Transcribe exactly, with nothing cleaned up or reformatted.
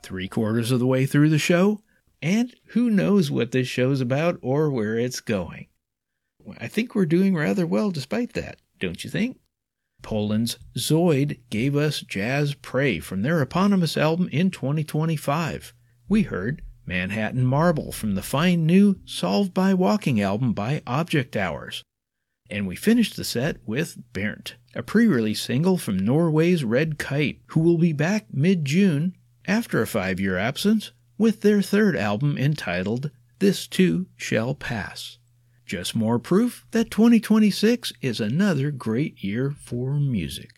three quarters of the way through the show, and who knows what this show's about or where it's going. I think we're doing rather well despite that, don't you think? Poland's Zoid gave us Jazz Prey from their eponymous album in twenty twenty-five. We heard Manhattan Marble from the fine new Solved by Walking album by Object Hours. And we finished the set with Bernt, a pre-release single from Norway's Red Kite, who will be back mid-June, after a five-year absence, with their third album entitled This Too Shall Pass. Just more proof that twenty twenty-six is another great year for music.